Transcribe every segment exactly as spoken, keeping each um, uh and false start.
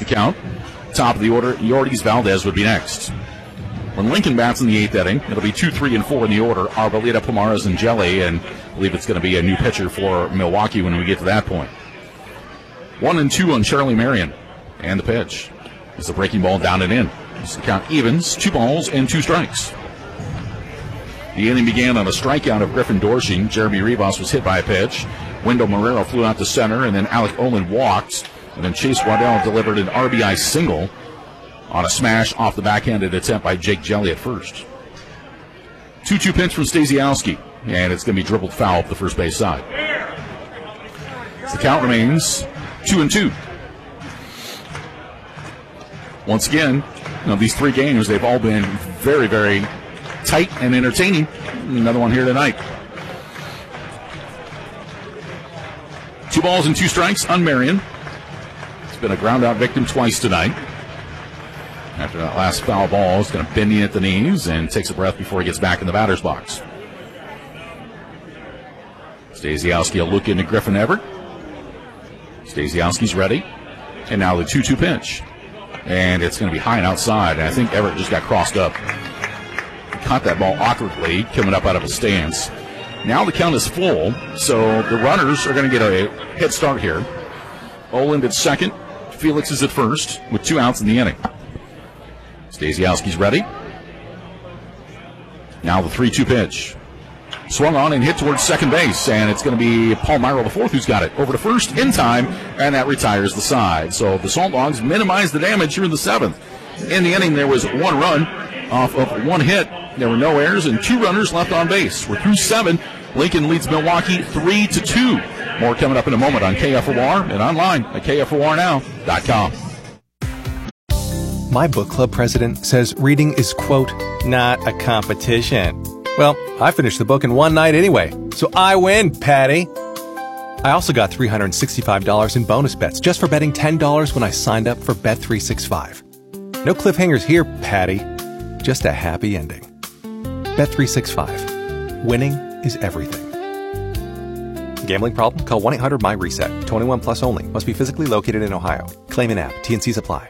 the count. Top of the order, Yordes Valdez would be next. When Lincoln bats in the eighth inning, it'll be two, three, and four in the order. Arboleda, Pomares, and Jelly, and I believe it's going to be a new pitcher for Milwaukee when we get to that point. One and two on Charlie Marion. And the pitch. It's a breaking ball down and in. It's the count evens, two balls and two strikes. The inning began on a strikeout of Griffin Dorsey. Jeremy Rivas was hit by a pitch. Wendell Marrero flew out to center, and then Alec Olin walked. And then Chase Waddell delivered an R B I single on a smash off the backhanded attempt by Jake Jelly at first. two two pitch from Stasiowski, and it's going to be dribbled foul up the first base side. So the count remains two and two. Once again, you know, these three games, they've all been very, very tight and entertaining. Another one here tonight. Two balls and two strikes on Marion. It's been a ground-out victim twice tonight. After that last foul ball, he's going to bend in at the knees and takes a breath before he gets back in the batter's box. Stasiowski will look into Griffin Everett. Stasiowski's ready. And now the two two pitch. And it's going to be high and outside. And I think Everett just got crossed up. He caught that ball awkwardly coming up out of his stance. Now the count is full, so the runners are going to get a head start here. Olin at second. Felix is at first with two outs in the inning. Stasiowski's ready. Now the three two pitch. Swung on and hit towards second base, and it's going to be Palmyra the fourth who's got it. Over to first in time, and that retires the side. So the Salt Dogs minimize the damage here in the seventh. In the inning, there was one run off of one hit. There were no errors and two runners left on base. We're through seven. Lincoln leads Milwaukee three to two. More coming up in a moment on K F O R and online at K F O R now dot com. My book club president says reading is, quote, not a competition. Well, I finished the book in one night anyway, so I win, Patty. I also got three hundred sixty-five dollars in bonus bets just for betting ten dollars when I signed up for Bet three sixty-five. No cliffhangers here, Patty. Just a happy ending. Bet three sixty-five. Winning is everything. Gambling problem? Call one eight hundred my reset. twenty-one plus only. Must be physically located in Ohio. Claim in app. T N Cs apply.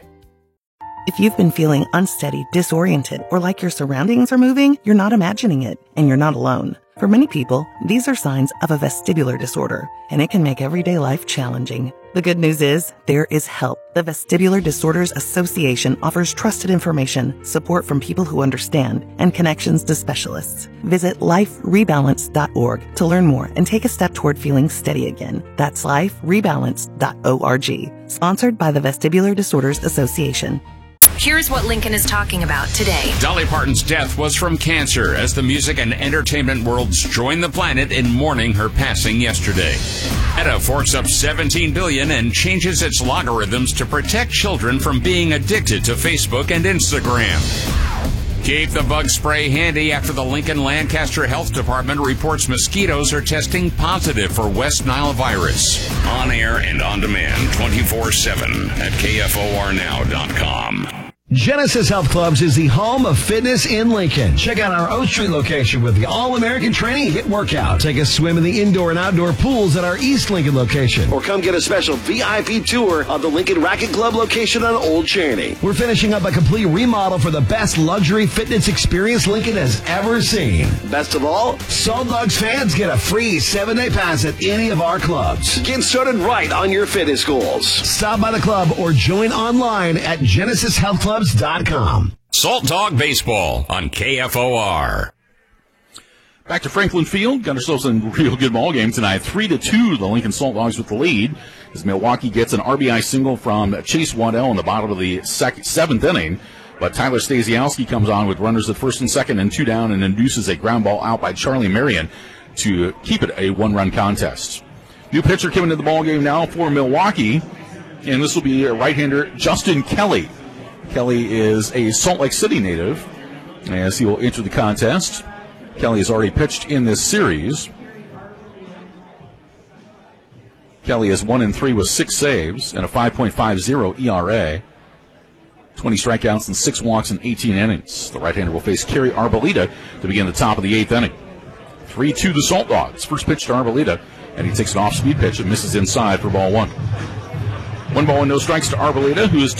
If you've been feeling unsteady, disoriented, or like your surroundings are moving, you're not imagining it, and you're not alone. For many people, these are signs of a vestibular disorder, and it can make everyday life challenging. The good news is, there is help. The Vestibular Disorders Association offers trusted information, support from people who understand, and connections to specialists. Visit life rebalance dot org to learn more and take a step toward feeling steady again. That's life rebalance dot org. Sponsored by the Vestibular Disorders Association. Here's what Lincoln is talking about today. Dolly Parton's death was from cancer as the music and entertainment worlds join the planet in mourning her passing yesterday. Meta forks up seventeen billion dollars and changes its logarithms to protect children from being addicted to Facebook and Instagram. Keep the bug spray handy after the Lincoln Lancaster Health Department reports mosquitoes are testing positive for West Nile virus. On air and on demand twenty-four seven at K F O R now dot com. Genesis Health Clubs is the home of fitness in Lincoln. Check out our O Street location with the All-American Training Hit Workout. Take a swim in the indoor and outdoor pools at our East Lincoln location. Or come get a special V I P tour of the Lincoln Racket Club location on Old Cheney. We're finishing up a complete remodel for the best luxury fitness experience Lincoln has ever seen. Best of all, Salt Dogs fans get a free seven-day pass at any of our clubs. Get started right on your fitness goals. Stop by the club or join online at genesis health club dot com. Salt Dog Baseball on K F O R. Back to Franklin Field. Got ourselves a real good ball game tonight. Three to two, the Lincoln Salt Dogs with the lead as Milwaukee gets an R B I single from Chase Waddell in the bottom of the second, seventh inning. But Tyler Stasiowski comes on with runners at first and second and two down and induces a ground ball out by Charlie Marion to keep it a one-run contest. New pitcher coming to the ball game now for Milwaukee, and this will be right-hander Justin Kelly. Kelly is a Salt Lake City native as he will enter the contest. Kelly has already pitched in this series. Kelly is one and three with six saves and a five point five oh E R A. twenty strikeouts and six walks in eighteen innings. The right-hander will face Kerry Arboleda to begin the top of the eighth inning. three two the Salt Dogs. First pitch to Arboleda, and he takes an off-speed pitch and misses inside for ball one. One ball and no strikes to Arboleda, who is